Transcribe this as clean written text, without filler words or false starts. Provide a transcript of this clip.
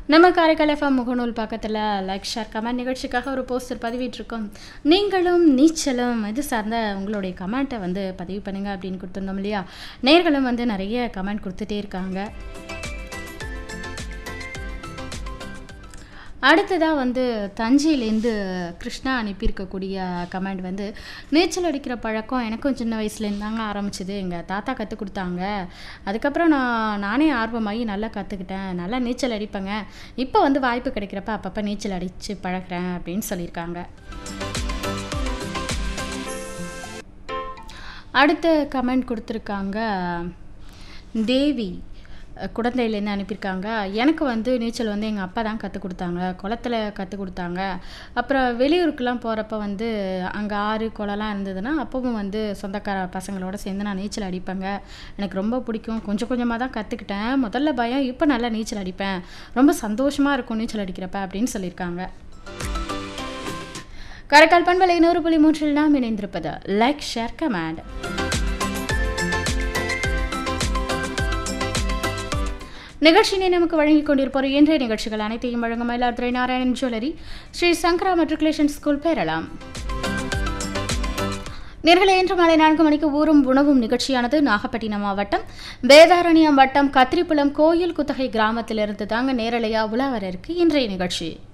நம்ம காரைக்கால் எஃப்எம் முகநூல் பக்கத்தில் லைக் ஷேர் கமெண்ட் நிகழ்ச்சிக்காக ஒரு போஸ்டர் பதிவிட்டிருக்கோம். நீங்களும் நீச்சலும் இது சார்ந்த உங்களுடைய கமெண்ட்டை வந்து பதிவு பண்ணுங்க அப்படின்னு கொடுத்துருந்தோம் இல்லையா? நேயர்களும் வந்து நிறைய கமெண்ட் கொடுத்துட்டே இருக்காங்க. அடுத்ததாக வந்து தஞ்சையிலேருந்து கிருஷ்ணா அனுப்பியிருக்கக்கூடிய கமெண்ட் வந்து, நீச்சல் அடிக்கிற பழக்கம் எனக்கும் சின்ன வயசுலேருந்து தாங்க ஆரம்பிச்சது. எங்கள் தாத்தா கற்றுக் கொடுத்தாங்க. அதுக்கப்புறம் நானே ஆர்வமாகி நல்லா கற்றுக்கிட்டேன். நல்லா நீச்சல் அடிப்பேங்க. இப்போ வந்து வாய்ப்பு கிடைக்கிறப்ப அப்பப்போ நீச்சல் அடித்து பழகிறேன் அப்படின்னு சொல்லியிருக்காங்க. அடுத்த கமெண்ட் கொடுத்துருக்காங்க தேவி குடந்தையிலேருந்து அனுப்பியிருக்காங்க. எனக்கு வந்து நீச்சல் வந்து எங்கள் அப்பா தான் கற்றுக் கொடுத்தாங்க. குளத்துல கற்றுக் கொடுத்தாங்க. அப்புறம் வெளியூருக்கெலாம் போகிறப்ப வந்து அங்கே ஆறு குளம்லாம் இருந்ததுன்னா அப்பவும் வந்து சொந்தக்கார பசங்களோட சேர்ந்து நான் நீச்சல் அடிப்பேங்க. எனக்கு ரொம்ப பிடிக்கும். கொஞ்சம் கொஞ்சமாக தான் கற்றுக்கிட்டேன். முதல்ல பயம், இப்போ நல்லா நீச்சல் அடிப்பேன். ரொம்ப சந்தோஷமாக இருக்கும் நீச்சல் அடிக்கிறப்ப அப்படின்னு சொல்லியிருக்காங்க. காரைக்கால் பண்பலை 100.3 நாம் இணைந்திருப்பது லைக் ஷேர் கமெண்ட். நிகழ்ச்சியினை நமக்கு வழங்கிக் கொண்டிருப்போர் இன்றைய நிகழ்ச்சிகள் அனைத்தையும் வழங்கும் மயிலாடுதுறை நாராயணன் ஜுவல்லரி, ஸ்ரீ சங்கரா மெட்ரிகுலேஷன் ஸ்கூல் பேரலாம். நேர்களை இன்று மாலை 4 மணிக்கு ஊரும் உணவும் நிகழ்ச்சியானது நாகப்பட்டினம் மாவட்டம் வேதாரண்யம் வட்டம் கத்திரிப்புலம் கோயில் குத்தகை கிராமத்திலிருந்து தாங்க நேரலையா உலாவர இருக்கு இன்றைய நிகழ்ச்சி.